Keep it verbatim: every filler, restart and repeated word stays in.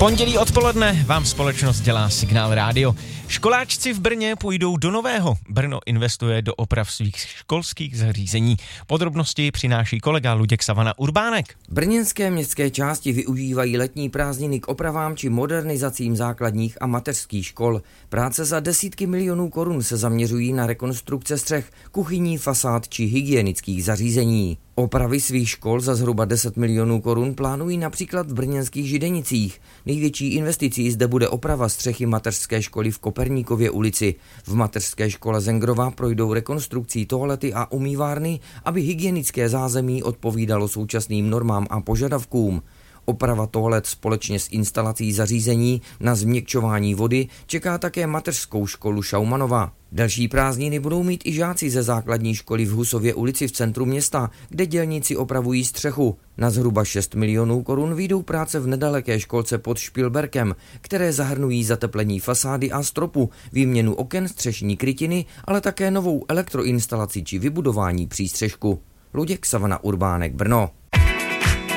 Pondělí odpoledne vám společnost dělá Signál rádio. Školáčci v Brně půjdou do nového. Brno investuje do oprav svých školských zařízení. Podrobnosti přináší kolega Luděk Savana Urbánek. Brněnské městské části využívají letní prázdniny k opravám či modernizacím základních a mateřských škol. Práce za desítky milionů korun se zaměřují na rekonstrukce střech, kuchyní, fasád či hygienických zařízení. Opravy svých škol za zhruba deset milionů korun plánují například v brněnských Židenicích. Největší investicí zde bude oprava střechy mateřské školy v Koperníkově ulici. V mateřské škole Zengrova projdou rekonstrukcí toalety a umývárny, aby hygienické zázemí odpovídalo současným normám a požadavkům. Oprava toalet společně s instalací zařízení na změkčování vody čeká také mateřskou školu Šaumanova. Další prázdniny budou mít i žáci ze základní školy v Husově ulici v centru města, kde dělníci opravují střechu. Na zhruba šest milionů korun vyjdou práce v nedaleké školce pod Špilberkem, které zahrnují zateplení fasády a stropu, výměnu oken, střešní krytiny, ale také novou elektroinstalaci či vybudování přístřešku. Luděk Savana Urbánek, Brno.